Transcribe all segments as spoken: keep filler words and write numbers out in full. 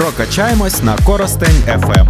Прокачаємось на Коростень еф ем.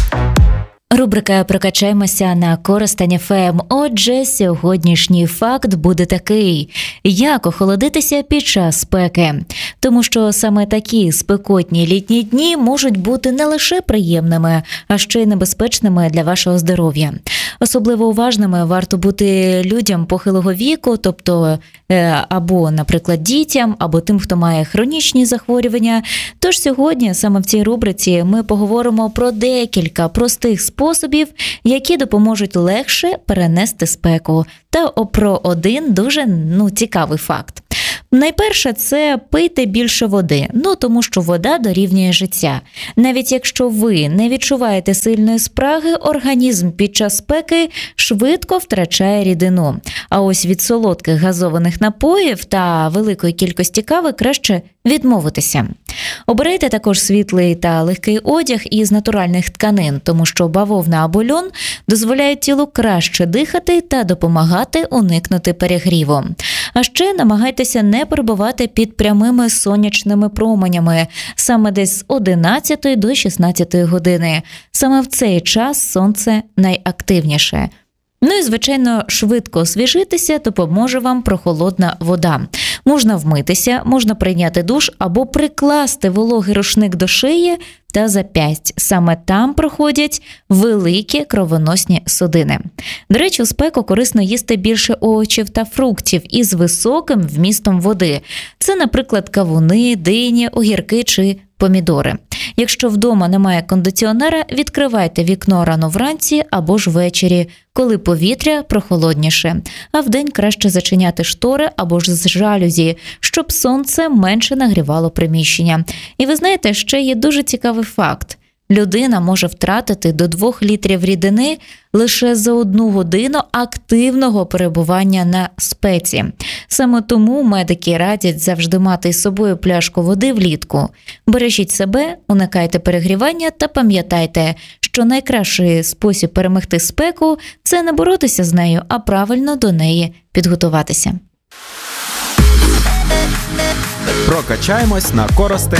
Рубрика «Прокачаємося» на Коростень еф ем. Отже, сьогоднішній факт буде такий. Як охолодитися під час спеки? Тому що саме такі спекотні літні дні можуть бути не лише приємними, а ще й небезпечними для вашого здоров'я. Особливо уважними варто бути людям похилого віку, тобто або, наприклад, дітям, або тим, хто має хронічні захворювання. Тож сьогодні саме в цій рубриці ми поговоримо про декілька простих способів, які допоможуть легше перенести спеку. Та про один дуже ну, цікавий факт. Найперше – це пийте більше води, ну тому що вода дорівнює життя. Навіть якщо ви не відчуваєте сильної спраги, організм під час спеки швидко втрачає рідину. А ось від солодких газованих напоїв та великої кількості кави краще відмовитися. Обирайте також світлий та легкий одяг із натуральних тканин, тому що бавовна або льон дозволяють тілу краще дихати та допомагати уникнути перегріву. А ще намагайтеся не перебувати під прямими сонячними променями, саме десь з одинадцятої до шістнадцятої години. Саме в цей час сонце найактивніше. Ну і, звичайно, швидко освіжитися допоможе вам прохолодна вода. Можна вмитися, можна прийняти душ або прикласти вологий рушник до шиї та зап'ясть. Саме там проходять великі кровоносні судини. До речі, у спеку корисно їсти більше овочів та фруктів із високим вмістом води. Це, наприклад, кавуни, дині, огірки чи помідори. Якщо вдома немає кондиціонера, відкривайте вікно рано вранці або ж ввечері, коли повітря прохолодніше. А вдень краще зачиняти штори або ж з жалюзі, щоб сонце менше нагрівало приміщення. І ви знаєте, ще є дуже цікавий факт. Людина може втратити до двох літрів рідини лише за одну годину активного перебування на спеці. Саме тому медики радять завжди мати із собою пляшку води влітку. Бережіть себе, уникайте перегрівання та пам'ятайте, що найкращий спосіб перемогти спеку – це не боротися з нею, а правильно до неї підготуватися. Прокачаємось на Коростень